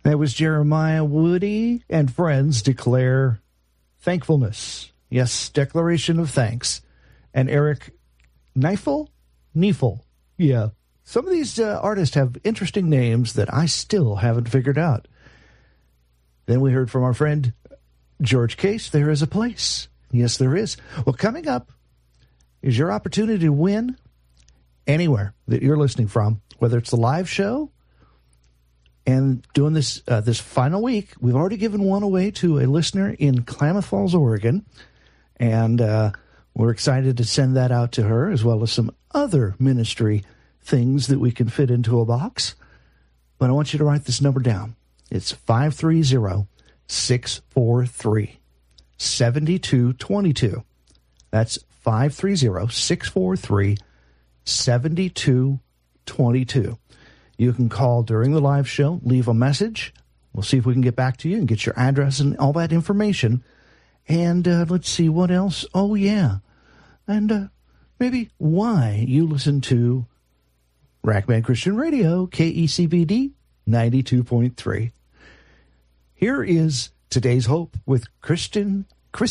That was Jeremiah Woody and Friends Declare Thankfulness. Yes, declaration of thanks. And Eric Neifel? Yeah. Some of these artists have interesting names that I still haven't figured out. Then we heard from our friend George Case, There Is a Place. Yes, there is. Well, coming up is your opportunity to win anywhere that you're listening from, whether it's the live show and doing this this final week. We've already given one away to a listener in Klamath Falls, Oregon, and we're excited to send that out to her, as well as some other ministry things that we can fit into a box. But I want you to write this number down. It's 530-643-7222. That's 530-643-7222. You can call during the live show, leave a message. We'll see if we can get back to you and get your address and all that information. And let's see what else. Oh, yeah. And maybe why you listen to Rackman Christian Radio, KECBD 92.3. Here is today's hope with Kristen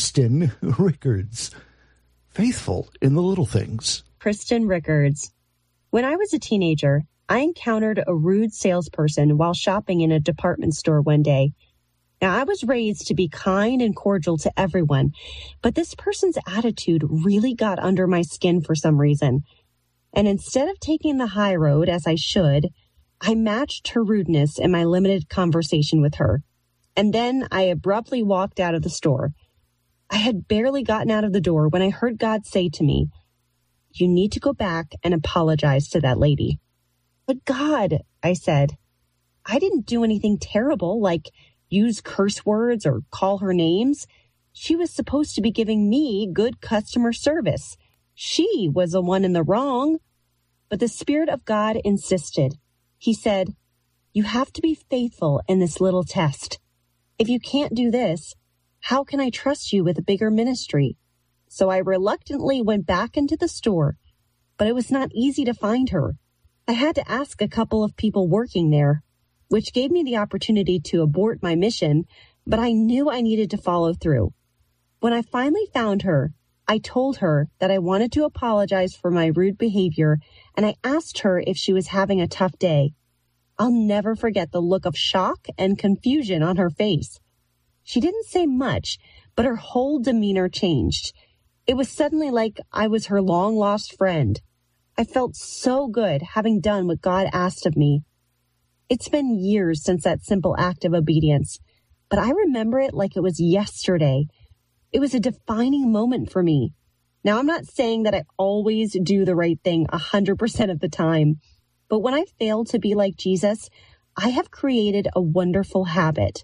Rickards. Faithful in the little things. Kristen Rickards. When I was a teenager, I encountered a rude salesperson while shopping in a department store one day. Now, I was raised to be kind and cordial to everyone, but this person's attitude really got under my skin for some reason. And instead of taking the high road, as I should, I matched her rudeness in my limited conversation with her. And then I abruptly walked out of the store. I had barely gotten out of the door when I heard God say to me, "You need to go back and apologize to that lady." "But God," I said, "I didn't do anything terrible, like use curse words or call her names. She was supposed to be giving me good customer service. She was the one in the wrong." But the Spirit of God insisted. He said, "You have to be faithful in this little test. If you can't do this, how can I trust you with a bigger ministry?" So I reluctantly went back into the store, but it was not easy to find her. I had to ask a couple of people working there, which gave me the opportunity to abort my mission, but I knew I needed to follow through. When I finally found her, I told her that I wanted to apologize for my rude behavior, and I asked her if she was having a tough day. I'll never forget the look of shock and confusion on her face. She didn't say much, but her whole demeanor changed. It was suddenly like I was her long-lost friend. I felt so good having done what God asked of me. It's been years since that simple act of obedience, but I remember it like it was yesterday. It was a defining moment for me. Now, I'm not saying that I always do the right thing 100% of the time, but when I fail to be like Jesus, I have created a wonderful habit.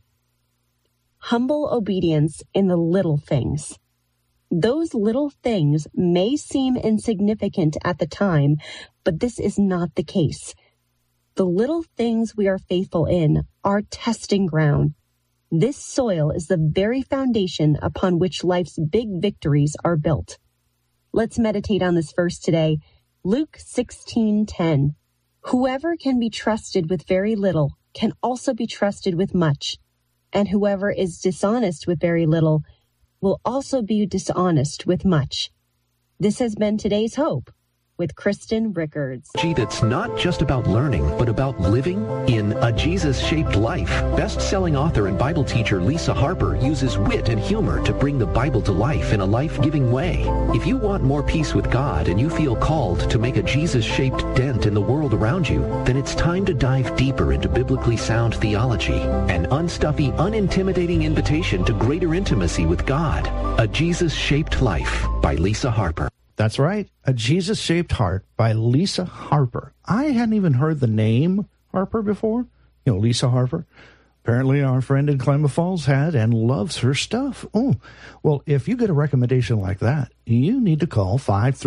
Humble obedience in the little things. Those little things may seem insignificant at the time, but this is not the case. The little things we are faithful in are testing ground. This soil is the very foundation upon which life's big victories are built. Let's meditate on this verse today. Luke 16:10. Whoever can be trusted with very little can also be trusted with much, and whoever is dishonest with very little will also be dishonest with much. This has been today's hope with Kristen Rickards. That's not just about learning, but about living in a Jesus-shaped life. Best-selling author and Bible teacher Lisa Harper uses wit and humor to bring the Bible to life in a life-giving way. If you want more peace with God and you feel called to make a Jesus-shaped dent in the world around you, then it's time to dive deeper into biblically sound theology, an unstuffy, unintimidating invitation to greater intimacy with God. A Jesus-Shaped Life by Lisa Harper. That's right. A Jesus-Shaped Heart by Lisa Harper. I hadn't even heard the name Harper before. Lisa Harper. Apparently our friend in Klamath Falls had and loves her stuff. Oh, well, if you get a recommendation like that, you need to call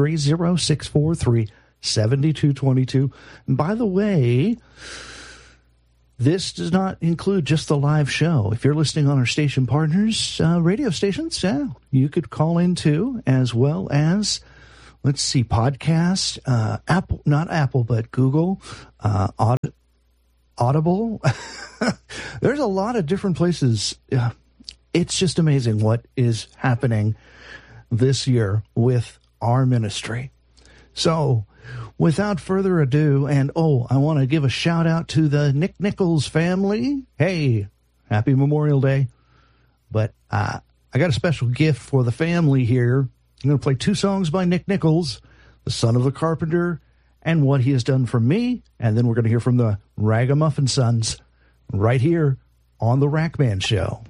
530-643-7222. And by the way, this does not include just the live show. If you're listening on our station partners, radio stations, you could call in too, as well as, let's see, podcasts, Apple, not Apple, but Google, Audible, There's a lot of different places. It's just amazing what is happening this year with our ministry. So, without further ado, and I want to give a shout out to the Nick Nichols family. Hey, happy Memorial Day. But I got a special gift for the family here. I'm going to play 2 songs by Nick Nichols, the son of the carpenter, and what he has done for me. And then we're going to hear from the Ragamuffin Sons right here on the Rackman Show.